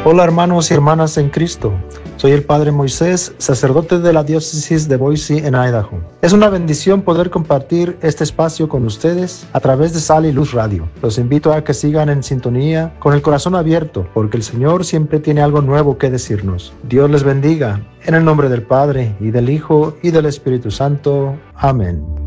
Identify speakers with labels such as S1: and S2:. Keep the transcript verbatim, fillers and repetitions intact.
S1: Hola hermanos y hermanas en Cristo, soy el Padre Moisés, sacerdote de la diócesis de Boise en Idaho. Es una bendición poder compartir este espacio con ustedes a través de Sal y Luz Radio. Los invito a que sigan en sintonía con el corazón abierto, porque el Señor siempre tiene algo nuevo que decirnos. Dios les bendiga, en el nombre del Padre, y del Hijo, y del Espíritu Santo. Amén.